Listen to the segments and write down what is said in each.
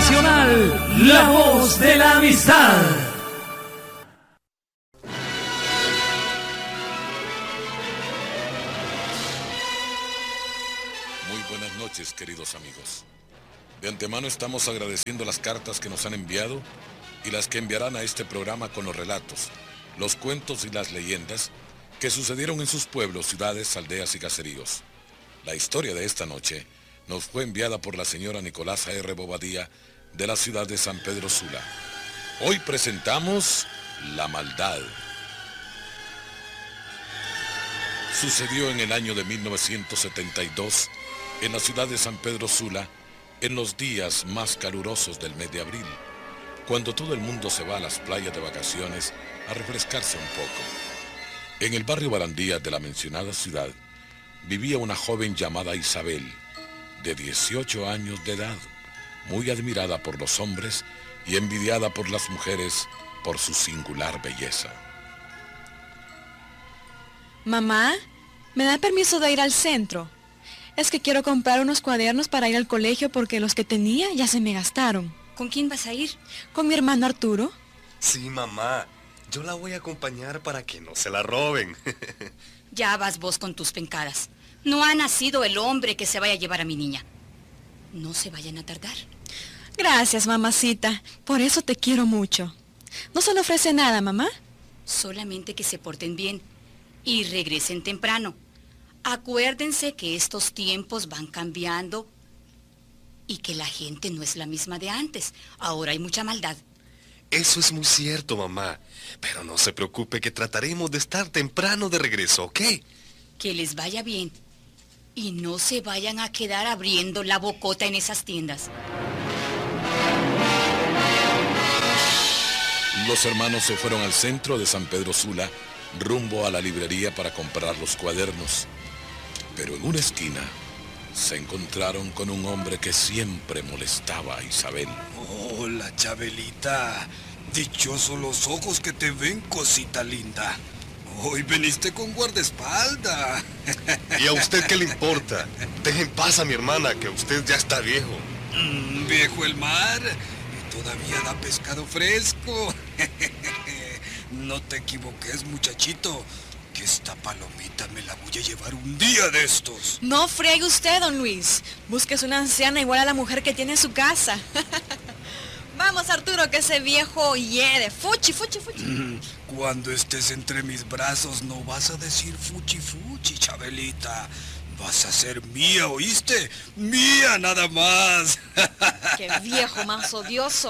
Nacional, la voz de la amistad. Muy buenas noches, queridos amigos. De antemano estamos agradeciendo las cartas que nos han enviado y las que enviarán a este programa con los relatos, los cuentos y las leyendas que sucedieron en sus pueblos, ciudades, aldeas y caseríos. La historia de esta noche nos fue enviada por la señora Nicolasa R. Bobadilla de la ciudad de San Pedro Sula. Hoy presentamos La Maldad. Sucedió en el año de 1972 en la ciudad de San Pedro Sula, en los días más calurosos del mes de abril, cuando todo el mundo se va a las playas de vacaciones a refrescarse un poco. En el barrio Barandilla de la mencionada ciudad vivía una joven llamada Isabel, de 18 años de edad, muy admirada por los hombres y envidiada por las mujeres por su singular belleza. Mamá, ¿me da permiso de ir al centro? Es que quiero comprar unos cuadernos para ir al colegio porque los que tenía ya se me gastaron. ¿Con quién vas a ir? ¿Con mi hermano Arturo? Sí, mamá. Yo la voy a acompañar para que no se la roben. Ya vas vos con tus pencadas. No ha nacido el hombre que se vaya a llevar a mi niña. No se vayan a tardar. Gracias, mamacita. Por eso te quiero mucho. ¿No se le ofrece nada, mamá? Solamente que se porten bien y regresen temprano. Acuérdense que estos tiempos van cambiando y que la gente no es la misma de antes. Ahora hay mucha maldad. Eso es muy cierto, mamá. Pero no se preocupe que trataremos de estar temprano de regreso, ¿ok? Que les vaya bien. Y no se vayan a quedar abriendo la bocota en esas tiendas. Los hermanos se fueron al centro de San Pedro Sula, rumbo a la librería para comprar los cuadernos. Pero en una esquina se encontraron con un hombre que siempre molestaba a Isabel. Hola, Chabelita. Dichosos los ojos que te ven, cosita linda. Hoy veniste con guardaespaldas. ¿Y a usted qué le importa? Deje en paz a mi hermana, que usted ya está viejo. Viejo el mar. Y todavía da pescado fresco. No te equivoques, muchachito, que esta palomita me la voy a llevar un día de estos. No friegue usted, don Luis. Búsquese una anciana igual a la mujer que tiene en su casa. Vamos, Arturo, que ese viejo hiere. Fuchi, fuchi, fuchi. Cuando estés entre mis brazos no vas a decir fuchi, fuchi, Chabelita. Vas a ser mía, ¿oíste? Mía nada más. Qué viejo más odioso.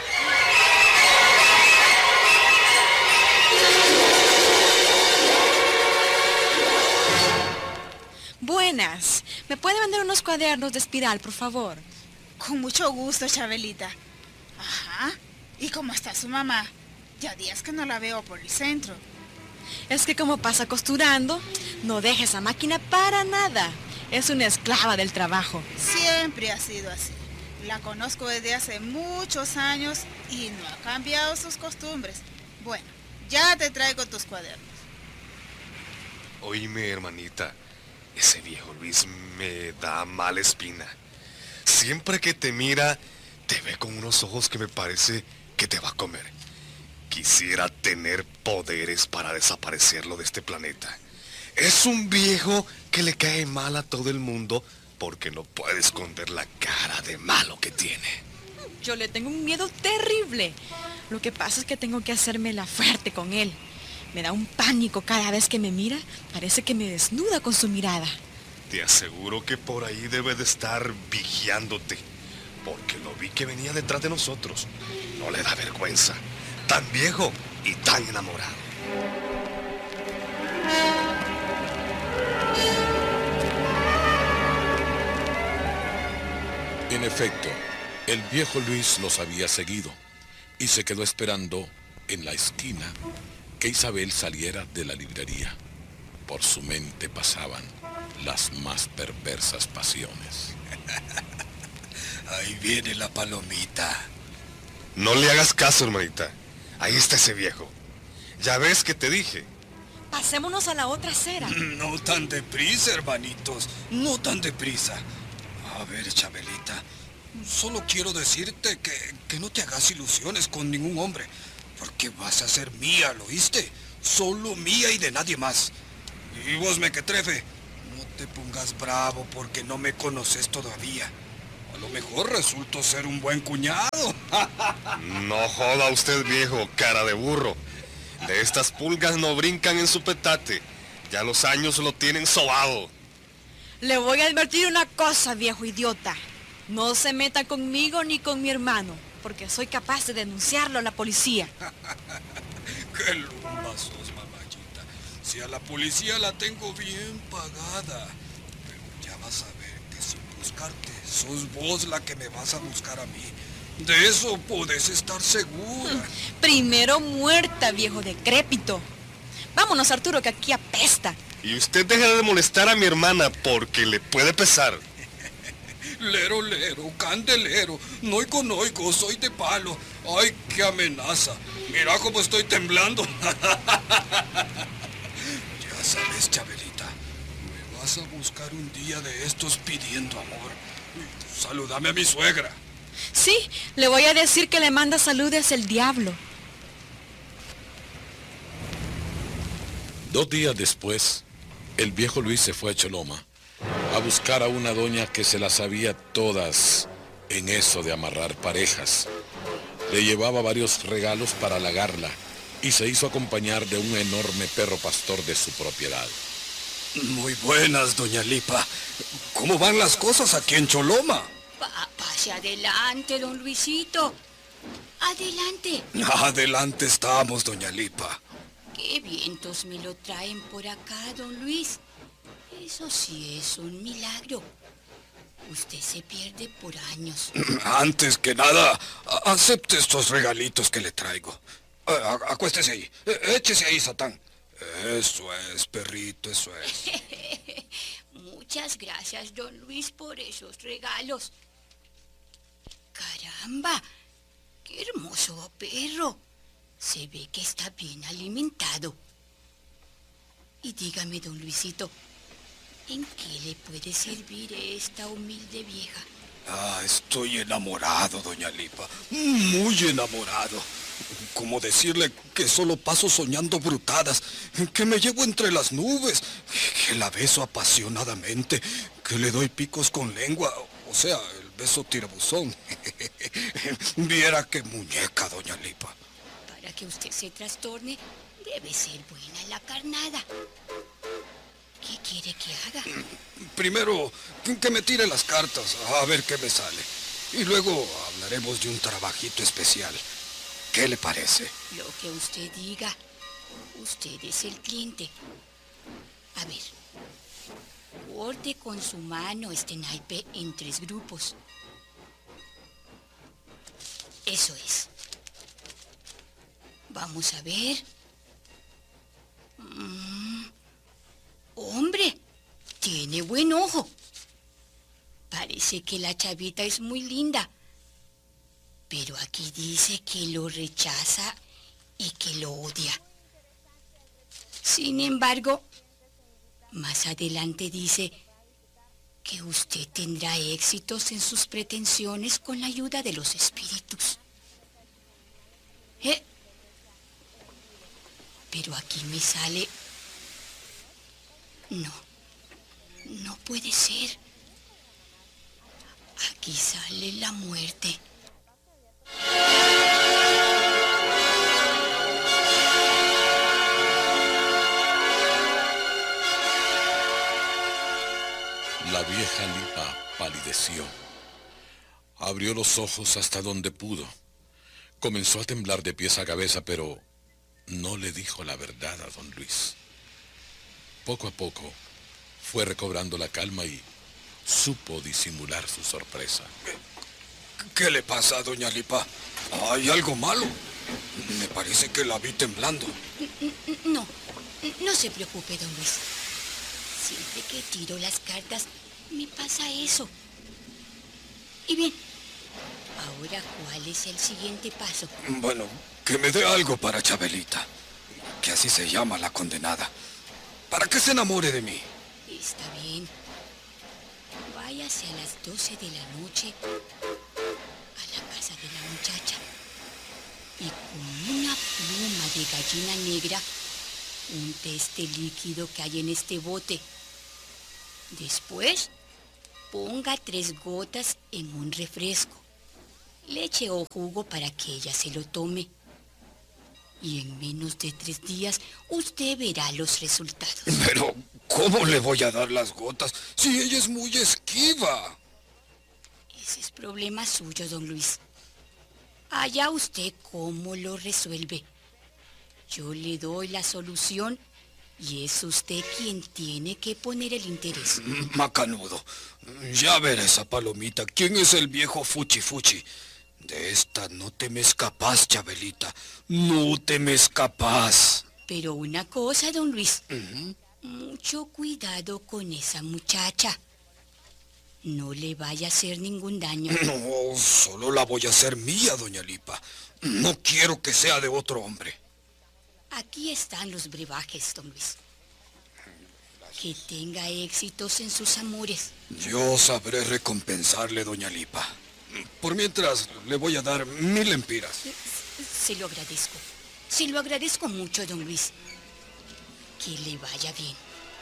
Buenas. ¿Me puede vender unos cuadernos de espiral, por favor? Con mucho gusto, Chabelita. Ajá. ¿Y cómo está su mamá? Ya días que no la veo por el centro. Es que como pasa costurando, no deja esa máquina para nada. Es una esclava del trabajo. Siempre ha sido así. La conozco desde hace muchos años y no ha cambiado sus costumbres. Bueno, ya te traigo tus cuadernos. Oíme, hermanita, ese viejo Luis me da mala espina. Siempre que te mira, te ve con unos ojos que me parece que te va a comer. Quisiera tener poderes para desaparecerlo de este planeta. Es un viejo que le cae mal a todo el mundo porque no puede esconder la cara de malo que tiene. Yo le tengo un miedo terrible. Lo que pasa es que tengo que hacerme la fuerte con él. Me da un pánico cada vez que me mira. Parece que me desnuda con su mirada. Te aseguro que por ahí debe de estar vigilándote, porque lo vi que venía detrás de nosotros. No le da vergüenza. Tan viejo y tan enamorado. En efecto, el viejo Luis los había seguido y se quedó esperando en la esquina que Isabel saliera de la librería. Por su mente pasaban las más perversas pasiones. Ahí viene la palomita. No le hagas caso, hermanita. Ahí está ese viejo. Ya ves que te dije. Pasémonos a la otra acera. No tan deprisa, hermanitos. No tan deprisa. A ver, Chabelita, Solo quiero decirte que no te hagas ilusiones con ningún hombre, porque vas a ser mía, ¿lo oíste? Solo mía y de nadie más. Y vos, mequetrefe, no te pongas bravo porque no me conoces todavía. A lo mejor resulto ser un buen cuñado. No joda usted, viejo, cara de burro. De estas pulgas no brincan en su petate. Ya los años lo tienen sobado. Le voy a advertir una cosa, viejo idiota. No se meta conmigo ni con mi hermano, porque soy capaz de denunciarlo a la policía. ¡Qué lumba sos, mamachita! Si a la policía la tengo bien pagada. Pero ya vas a ver que sin buscarte, sos vos la que me vas a buscar a mí. De eso podés estar segura. Primero muerta, viejo decrépito. Vámonos, Arturo, que aquí apesta. Y usted deja de molestar a mi hermana porque le puede pesar. Lero, lero, candelero, noico, noico, soy de palo. ¡Ay, qué amenaza! Mira cómo estoy temblando. Ya sabes, Chabelita, me vas a buscar un día de estos pidiendo amor. Salúdame a mi suegra. Sí, le voy a decir que le manda saludes el diablo. 2 días después, el viejo Luis se fue a Choloma a buscar a una doña que se las sabía todas en eso de amarrar parejas. Le llevaba varios regalos para halagarla y se hizo acompañar de un enorme perro pastor de su propiedad. Muy buenas, doña Lipa. ¿Cómo van las cosas aquí en Choloma? Pase adelante, don Luisito. Adelante. Adelante estamos, doña Lipa. Qué vientos me lo traen por acá, don Luis. Eso sí es un milagro. Usted se pierde por años. Antes que nada, acepte estos regalitos que le traigo. Acuéstese ahí. Échese ahí, Satán. Eso es, perrito, eso es. Muchas gracias, don Luis, por esos regalos. Caramba, qué hermoso perro. Se ve que está bien alimentado. Y dígame, don Luisito, ¿en qué le puede servir esta humilde vieja? Estoy enamorado, doña Lipa. Muy enamorado. Como decirle que solo paso soñando brutadas, que me llevo entre las nubes, que la beso apasionadamente, que le doy picos con lengua, o sea, el beso tirabuzón. Viera qué muñeca, doña Lipa. Para que usted se trastorne, debe ser buena la carnada. ¿Qué quiere que haga? Primero, que me tire las cartas, a ver qué me sale. Y luego hablaremos de un trabajito especial. ¿Qué le parece? Lo que usted diga. Usted es el cliente. A ver. Corte con su mano este naipe en 3 grupos. Eso es. Vamos a ver. Hombre, tiene buen ojo. Parece que la chavita es muy linda. Pero aquí dice que lo rechaza y que lo odia. Sin embargo, más adelante dice que usted tendrá éxitos en sus pretensiones con la ayuda de los espíritus. Pero aquí me sale... No puede ser. Aquí sale la muerte. La vieja Lipa palideció. Abrió los ojos hasta donde pudo. Comenzó a temblar de pies a cabeza, pero no le dijo la verdad a don Luis. Poco a poco fue recobrando la calma y supo disimular su sorpresa. ¿Qué le pasa a doña Lipa? ¿Hay algo malo? Me parece que la vi temblando. No se preocupe, don Luis. Siempre que tiro las cartas, me pasa eso. Y bien, ahora, ¿cuál es el siguiente paso? Bueno, que me dé algo para Chabelita, que así se llama la condenada, para que se enamore de mí. Está bien. váyase a las 12 de la noche a la casa de la muchacha y con una pluma de gallina negra unte este líquido que hay en este bote. Después, ponga 3 gotas en un refresco, leche o jugo para que ella se lo tome. Y en menos de 3 días usted verá los resultados. Pero, ¿cómo le voy a dar las gotas si ella es muy esquiva? Ese es problema suyo, don Luis. Allá usted cómo lo resuelve. Yo le doy la solución y es usted quien tiene que poner el interés. Macanudo, ya verá esa palomita. ¿Quién es el viejo Fuchi Fuchi? De esta no te me escapas, Chabelita. No te me escapas. Pero una cosa, don Luis. Mucho cuidado con esa muchacha. No le vaya a hacer ningún daño. No, solo la voy a hacer mía, doña Lipa. No quiero que sea de otro hombre. Aquí están los brebajes, don Luis. Que tenga éxitos en sus amores. Yo sabré recompensarle, doña Lipa. Por mientras, le voy a dar 1000 empiras. Se lo agradezco. Se lo agradezco mucho, don Luis. Que le vaya bien.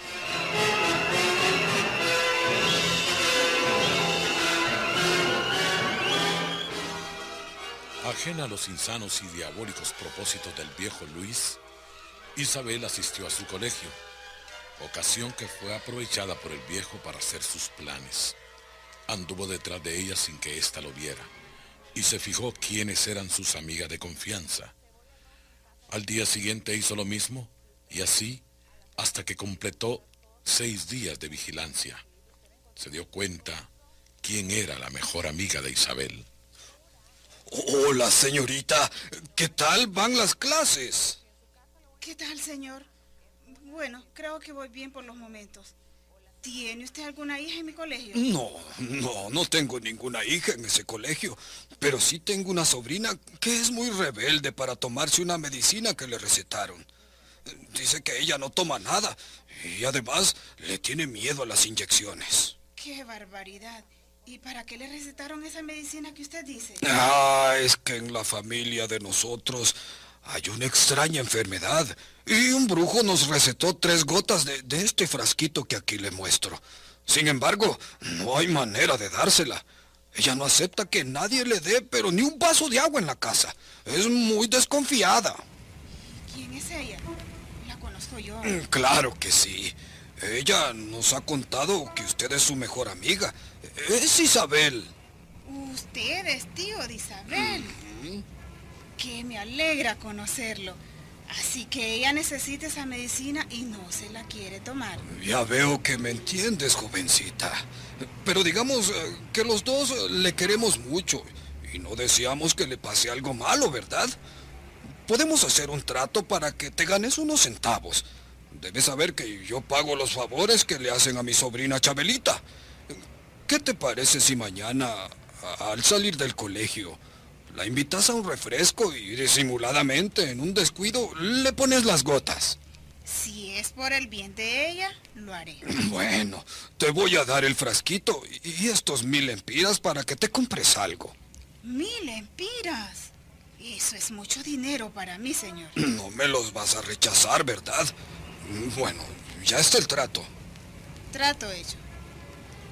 Ajena a los insanos y diabólicos propósitos del viejo Luis, Isabel asistió a su colegio, ocasión que fue aprovechada por el viejo para hacer sus planes. Anduvo detrás de ella sin que ésta lo viera, y se fijó quiénes eran sus amigas de confianza. Al día siguiente hizo lo mismo, y así hasta que completó 6 días de vigilancia. Se dio cuenta quién era la mejor amiga de Isabel. Hola, señorita. ¿Qué tal van las clases? ¿Qué tal, señor? Bueno, creo que voy bien por los momentos. ¿Tiene usted alguna hija en mi colegio? No tengo ninguna hija en ese colegio, pero sí tengo una sobrina que es muy rebelde para tomarse una medicina que le recetaron. Dice que ella no toma nada y además le tiene miedo a las inyecciones. ¡Qué barbaridad! ¿Y para qué le recetaron esa medicina que usted dice? Es que en la familia de nosotros hay una extraña enfermedad y un brujo nos recetó 3 gotas de este frasquito que aquí le muestro. Sin embargo, no hay manera de dársela. Ella no acepta que nadie le dé, pero ni un vaso de agua en la casa. Es muy desconfiada. ¿Quién es ella? La conozco yo. Claro que sí. Ella nos ha contado que usted es su mejor amiga. Es Isabel. ¿Usted es tío de Isabel? Que me alegra conocerlo. Así que ella necesita esa medicina y no se la quiere tomar. Ya veo que me entiendes, jovencita. Pero digamos que los dos le queremos mucho y no deseamos que le pase algo malo, ¿verdad? Podemos hacer un trato para que te ganes unos centavos. Debes saber que yo pago los favores que le hacen a mi sobrina Chabelita. ¿Qué te parece si mañana, al salir del colegio, la invitas a un refresco y disimuladamente, en un descuido, le pones las gotas? Si es por el bien de ella, lo haré. Bueno, te voy a dar el frasquito y estos 1000 empiras para que te compres algo. 1000 empiras. Eso es mucho dinero para mí, señor. No me los vas a rechazar, ¿verdad? Bueno, ya está el trato. Trato hecho.